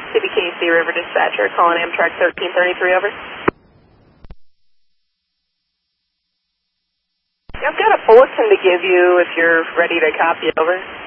CBKC River Dispatcher, calling Amtrak 1333, over. I've got a bulletin to give you if you're ready to copy, over.